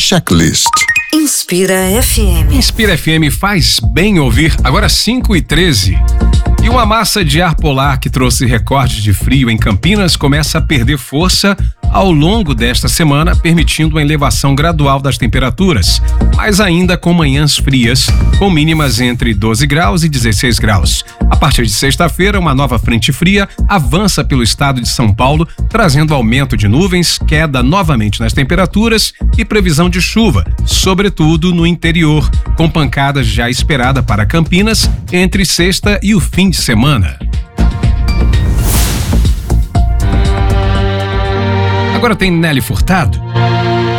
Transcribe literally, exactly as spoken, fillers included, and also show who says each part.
Speaker 1: checklist.
Speaker 2: Inspira F M.
Speaker 3: Inspira F M faz bem ouvir. Agora cinco e treze. E uma massa de ar polar que trouxe recordes de frio em Campinas começa a perder força ao longo desta semana, permitindo uma elevação gradual das temperaturas, mas ainda com manhãs frias, com mínimas entre doze graus e dezesseis graus. A partir de sexta-feira, uma nova frente fria avança pelo estado de São Paulo, trazendo aumento de nuvens, queda novamente nas temperaturas e previsão de chuva, sobretudo no interior, com pancadas já esperada para Campinas entre sexta e o fim de semana. Agora tem Nelly Furtado.